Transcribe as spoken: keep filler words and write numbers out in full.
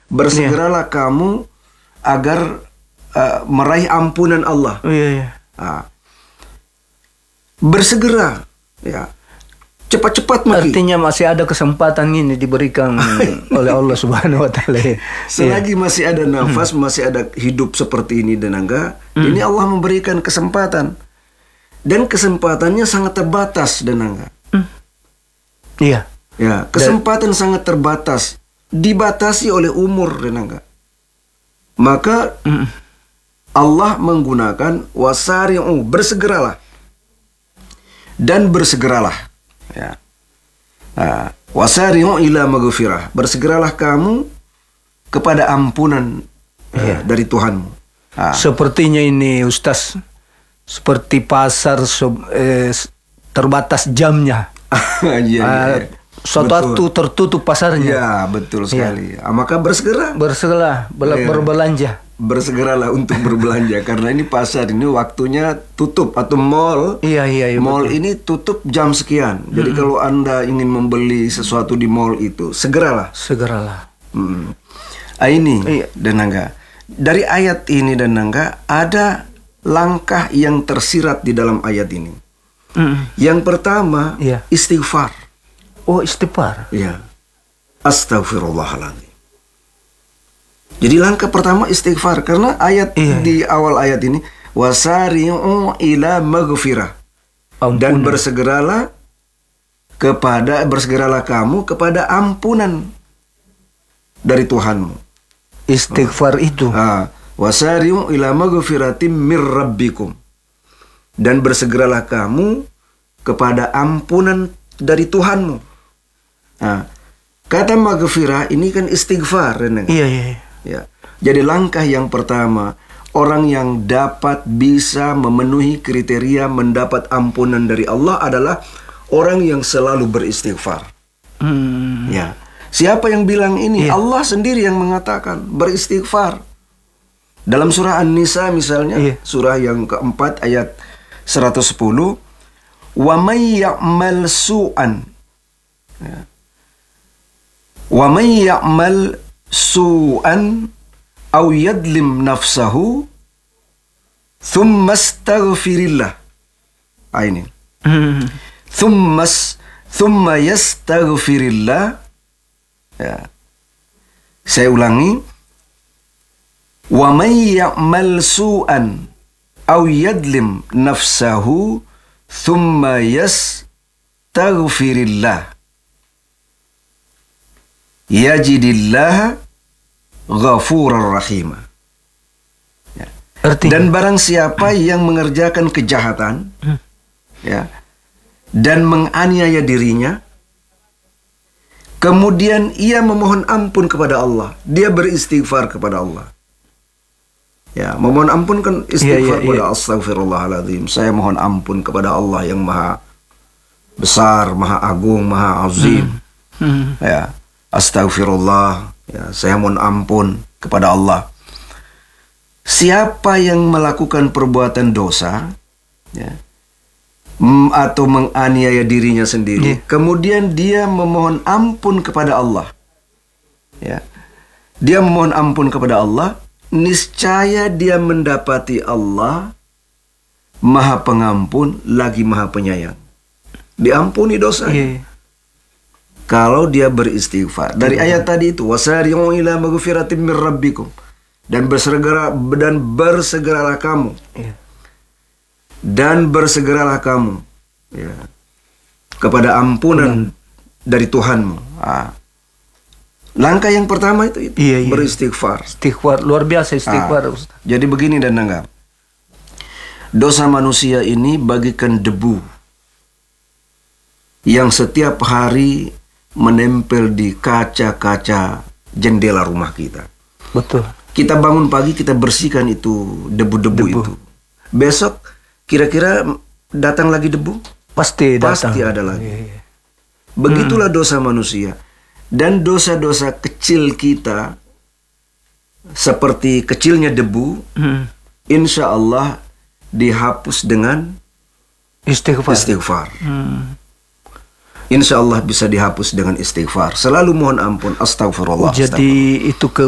bersegeralah yeah. kamu agar uh, meraih ampunan Allah. Oh, iya, iya. Nah, bersegera, ya, cepat-cepat maki. Artinya masih ada kesempatan ini diberikan oleh Allah Subhanahu Wa Taala. Selagi yeah. masih ada nafas, hmm. masih ada hidup seperti ini dan enggak, hmm. ini Allah memberikan kesempatan, dan kesempatannya sangat terbatas dan enggak. Hmm. Iya. Ya, kesempatan dan, sangat terbatas, dibatasi oleh umur dan enggak. Maka hmm. Allah menggunakan wasari'u, bersegeralah. Dan bersegeralah, ya. Nah, wasari'u ila maghfirah, bersegeralah kamu kepada ampunan ya. uh, dari Tuhanmu. Nah. Sepertinya ini Ustaz, seperti pasar eh, terbatas jamnya. Iya, uh, iya. Suatu waktu tertutup pasarnya. Ya, betul sekali. Ya. Maka bersegera. Bersegera ber ya. berbelanja. Bersegeralah untuk berbelanja karena ini pasar ini waktunya tutup, atau mall. Iya, iya, iya, mall betul. ini tutup jam sekian. Mm-hmm. Jadi kalau Anda ingin membeli sesuatu di mall itu, segeralah. Segeralah. Hmm. Ah, ini iya. dan enggak. Dari ayat ini dan enggak ada langkah yang tersirat di dalam ayat ini. Mm-hmm. Yang pertama, iya. istighfar. Oh, istighfar. Iya. Astagfirullahaladzim. Jadi langkah pertama istighfar, karena ayat iya. di awal ayat ini wasari'u ila maghfirah. Ampunan. Dan bersegeralah kepada bersegeralah kamu kepada ampunan dari Tuhanmu. Istighfar itu. Ah, wasari'u ila maghfiratim mir rabbikum. Dan bersegeralah kamu kepada ampunan dari Tuhanmu. Nah, kata maghfirah ini kan istighfar. Iya, iya, iya. Ya. Jadi langkah yang pertama, orang yang dapat bisa memenuhi kriteria mendapat ampunan dari Allah adalah orang yang selalu beristighfar. Hmm. Ya. Siapa yang bilang ini? Yeah. Allah sendiri yang mengatakan beristighfar. Dalam surah An-Nisa misalnya, yeah. surah yang keempat ayat seratus sepuluh, wa may ya'mal su'an. Ya. Wa may ya'mal su'an aw yadlim nafsahu thumma astaghfirillah. Ah, ini. Hmm. Thumma thumma yastaghfirillah. Ya. Saya ulangi. Wa may ya'mal su'an aw yadlim nafsahu thumma yastaghfirillah yajidillah ghafurar rahimah. Ya. Dan barang siapa yang mengerjakan kejahatan, hmm. ya, dan menganiaya dirinya, kemudian ia memohon ampun kepada Allah, dia beristighfar kepada Allah. Ya, memohon ampun kan istighfar yeah, yeah, yeah. kepada Astaghfirullahaladzim. Saya mohon ampun kepada Allah yang maha besar, maha agung, maha azim. Hmm. Hmm. Ya. Astaghfirullah, ya, saya mohon ampun kepada Allah. Siapa yang melakukan perbuatan dosa, ya, atau menganiaya dirinya sendiri, yeah. kemudian dia memohon ampun kepada Allah, ya, dia memohon ampun kepada Allah, niscaya dia mendapati Allah Maha Pengampun lagi Maha Penyayang. Diampuni dosanya. Yeah. Kalau dia beristighfar. Dari ayat tadi itu, wasari'u ila maghfiratin mir rabbikum, dan bersegera dan bersegeralah kamu. Ya. Dan bersegeralah kamu, ya, kepada ampunan ya. dari Tuhanmu. Ah. Langkah yang pertama itu, itu iya, iya. beristighfar. Istighfar luar biasa istighfar. Ah. Jadi begini dan enggak. Dosa manusia ini bagikan debu yang setiap hari menempel di kaca-kaca jendela rumah kita. Betul. Kita bangun pagi, kita bersihkan itu debu-debu itu. Besok kira-kira datang lagi debu? Pasti datang. Pasti ada lagi. Begitulah hmm. dosa manusia. Dan dosa-dosa kecil kita, seperti kecilnya debu, hmm. insya Allah dihapus dengan istighfar. istighfar. Hmm. Insya Allah bisa dihapus dengan istighfar. Selalu mohon ampun. Astagfirullah. Jadi astagfirullah. itu ke